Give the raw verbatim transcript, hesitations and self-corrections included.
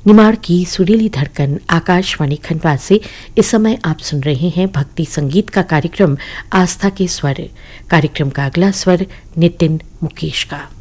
निमाड़ की सुरीली धड़कन आकाशवाणी खंडवा से इस समय आप सुन रहे हैं भक्ति संगीत का कार्यक्रम आस्था के स्वर। कार्यक्रम का अगला स्वर नितिन मुकेश का।